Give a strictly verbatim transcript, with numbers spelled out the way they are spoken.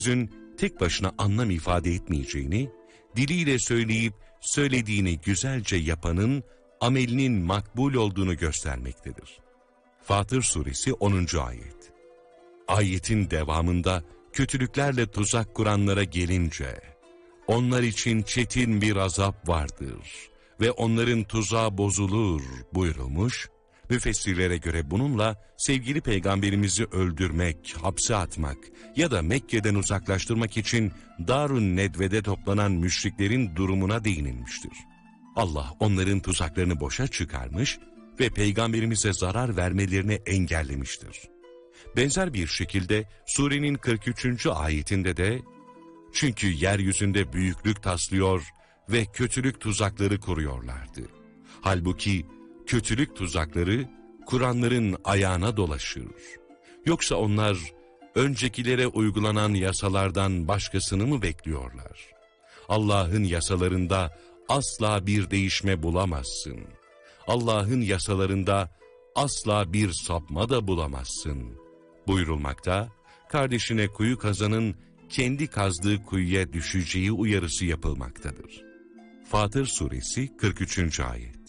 sözün tek başına anlam ifade etmeyeceğini, diliyle söyleyip söylediğini güzelce yapanın amelinin makbul olduğunu göstermektedir. Fatır Suresi onuncu ayet. Ayetin devamında kötülüklerle tuzak kuranlara gelince, onlar için çetin bir azap vardır ve onların tuzağı bozulur buyurulmuş. Müfessirlere göre bununla sevgili peygamberimizi öldürmek, hapse atmak ya da Mekke'den uzaklaştırmak için Darun Nedve'de toplanan müşriklerin durumuna değinilmiştir. Allah onların tuzaklarını boşa çıkarmış ve peygamberimize zarar vermelerini engellemiştir. Benzer bir şekilde surenin kırk üçüncü ayetinde de, çünkü yeryüzünde büyüklük taslıyor ve kötülük tuzakları kuruyorlardı. Halbuki kötülük tuzakları Kur'anların ayağına dolaşır. Yoksa onlar öncekilere uygulanan yasalardan başkasını mı bekliyorlar? Allah'ın yasalarında asla bir değişme bulamazsın. Allah'ın yasalarında asla bir sapma da bulamazsın buyurulmakta, kardeşine kuyu kazanın kendi kazdığı kuyuya düşeceği uyarısı yapılmaktadır. Fatır Suresi kırk üçüncü ayet.